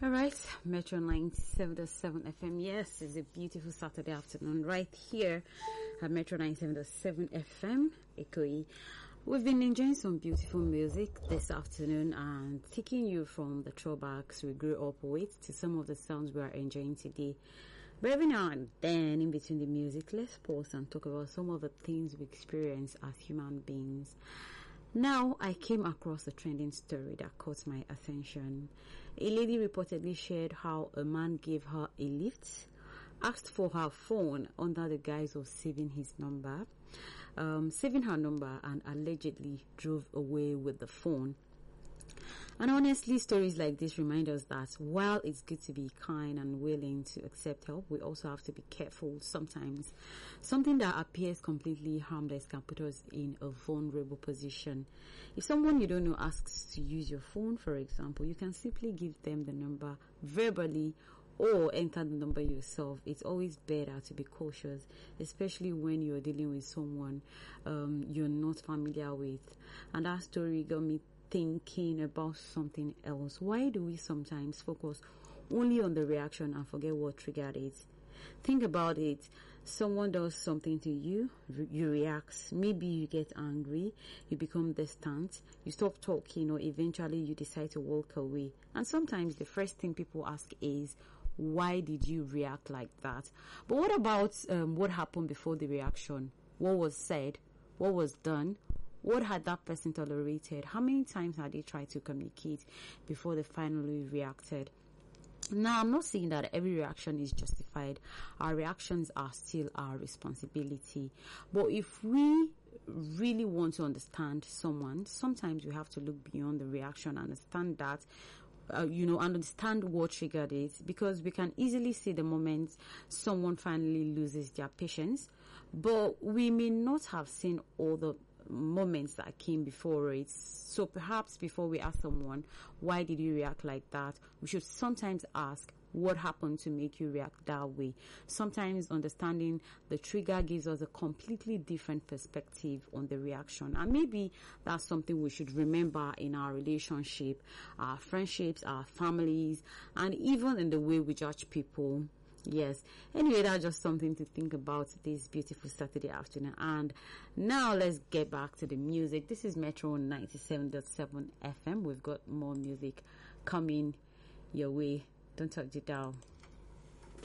All right, Metro 97.7 FM. Yes, it's a beautiful Saturday afternoon right here at Metro 97.7 FM, Ikoyi. We've been enjoying some beautiful music this afternoon and taking you from the throwbacks we grew up with to some of the sounds we are enjoying today. But every now and then, in between the music, let's pause and talk about some of the things we experience as human beings. Now, I came across a trending story that caught my attention. A lady reportedly shared how a man gave her a lift, asked for her phone under the guise of saving his number, saving her number, and allegedly drove away with the phone. And honestly, stories like this remind us that while it's good to be kind and willing to accept help, we also have to be careful. Sometimes something that appears completely harmless can put us in a vulnerable position. If someone you don't know asks to use your phone, for example, you can simply give them the number verbally or enter the number yourself. It's always better to be cautious, especially when you're dealing with someone you're not familiar with. And that story got me thinking about something else. Why do we sometimes focus only on the reaction and forget what triggered it? Think about it. Someone does something to you, you react. Maybe you get angry, you become distant, you stop talking, or eventually you decide to walk away. And sometimes the first thing people ask is, why did you react like that? But what about what happened before the reaction? What was said? What was done? What had that person tolerated? How many times had they tried to communicate before they finally reacted? Now, I'm not saying that every reaction is justified. Our reactions are still our responsibility. But if we really want to understand someone, sometimes we have to look beyond the reaction and understand that understand what triggered it, because we can easily see the moment someone finally loses their patience, but we may not have seen all the moments that came before it. So perhaps before we ask someone, why did you react like that, we should sometimes ask, what happened to make you react that way? Sometimes understanding the trigger gives us a completely different perspective on the reaction, and maybe that's something we should remember in our relationship, our friendships, our families, and even in the way we judge people. Yes. Anyway, that's just something to think about this beautiful Saturday afternoon. And now let's get back to the music. This is Metro 97.7 FM. We've got more music coming your way. Don't touch it down.